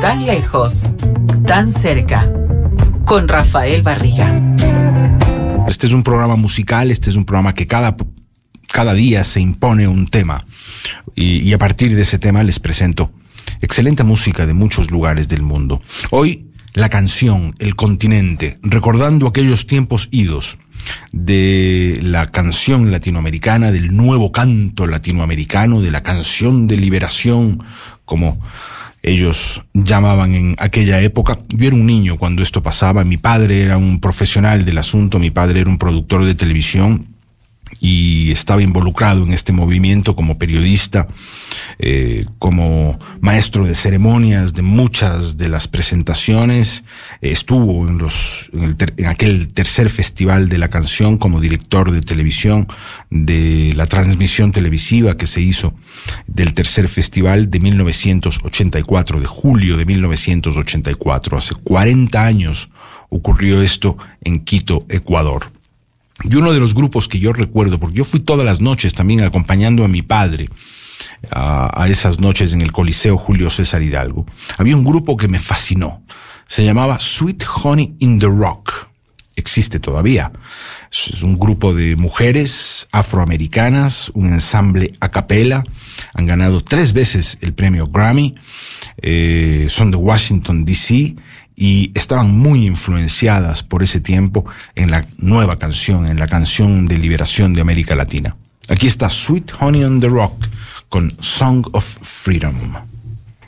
Tan lejos, tan cerca, con Rafael Barriga. Este es un programa musical, este es un programa que cada día se impone un tema y a partir de ese tema les presento excelente música de muchos lugares del mundo. Hoy la canción, el continente, recordando aquellos tiempos idos de la canción latinoamericana, del nuevo canto latinoamericano, de la canción de liberación, como ellos llamaban en aquella época. Yo era un niño cuando esto pasaba, mi padre era un profesional del asunto, mi padre era un productor de televisión y estaba involucrado en este movimiento como periodista, como maestro de ceremonias de muchas de las presentaciones. Estuvo en aquel tercer festival de la canción como director de televisión de la transmisión televisiva que se hizo del tercer festival de 1984, de julio de 1984. Hace 40 años ocurrió esto en Quito, Ecuador. Y uno de los grupos que yo recuerdo, porque yo fui todas las noches también acompañando a mi padre a esas noches en el Coliseo Julio César Hidalgo, había un grupo que me fascinó. Se llamaba Sweet Honey in the Rock. Existe todavía. Es un grupo de mujeres afroamericanas, un ensamble a capela. Han ganado 3 veces el premio Grammy. Son de Washington, D.C., y estaban muy influenciadas por ese tiempo en la nueva canción, en la canción de liberación de América Latina. Aquí está Sweet Honey on the Rock con Song of Freedom.